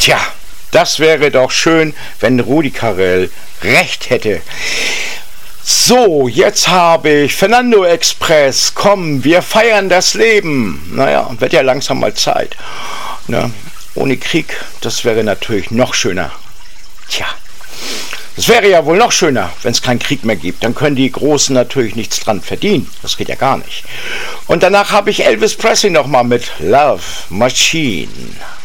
Tja, das wäre doch schön, wenn Rudi Carrell recht hätte. So, jetzt habe ich Fernando Express. Komm, wir feiern das Leben. Naja, wird ja langsam mal Zeit. Na, ohne Krieg, das wäre natürlich noch schöner. Tja, das wäre ja wohl noch schöner, wenn es keinen Krieg mehr gibt. Dann können die Großen natürlich nichts dran verdienen. Das geht ja gar nicht. Und danach habe ich Elvis Presley nochmal mit Love Machine.